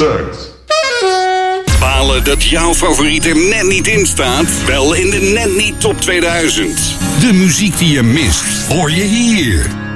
6. Balen dat jouw favoriet er net niet in staat? Wel in de Net Niet Top 2000. De muziek die je mist, hoor je hier.